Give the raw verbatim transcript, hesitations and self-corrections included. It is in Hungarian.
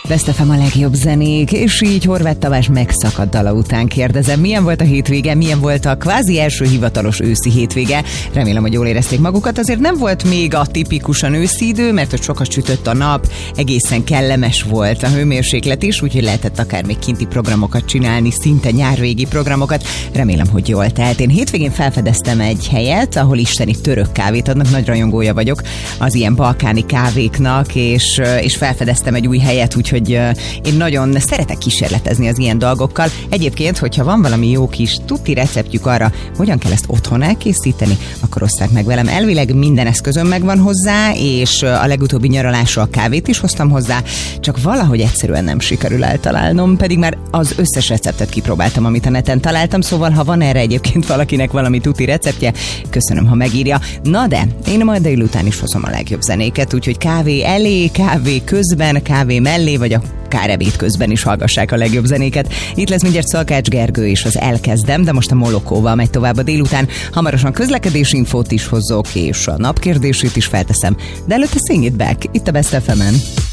Best ef em a legjobb zenék, és így Horváth Tamás megszakadt dala után kérdezem, milyen volt a hétvége, milyen volt a kvázi első hivatalos őszi hétvége. Remélem, hogy jól érezték magukat. Azért nem volt még a tipikusan őszi idő, mert hogy sokat sütött a nap, egészen kellemes volt a hőmérséklet is, úgyhogy lehetett akár még kinti programokat csinálni, szinte nyárvégi programokat. Remélem, hogy jól telt. Én hétvégén felfedeztem egy helyet, ahol isteni török kávét adnak, nagy rajongója vagyok az ilyen balkáni kávéknak, és, és felfedeztem egy új helyet, úgyhogy én nagyon szeretek kísérletezni az ilyen dolgokkal. Egyébként, hogyha van valami jó kis tuti receptjük arra, hogyan kell ezt otthon elkészíteni, akkor osszák meg velem. Elvileg minden eszközöm megvan hozzá, és a legutóbbi nyaralásra a kávét is hoztam hozzá, csak valahogy egyszerűen nem sikerül eltalálnom, pedig már az összes receptet kipróbáltam, amit a neten találtam, szóval ha van erre egyébként valakinek valami tuti receptje, köszönöm, ha megírja. Na de, én majd délután is hozom a legjobb zenéket, úgyhogy kávé elé, kávé közben, kávé mellé, vagy akár ebéd közben is hallgassák a legjobb zenéket. Itt lesz mindjárt Szalkács Gergő és az Elkezdem, de most a Molokóval megy tovább a délután. Hamarosan közlekedési infót is hozok, és a napkérdését is felteszem. De előtte Sing It Back, itt a Best ef emen.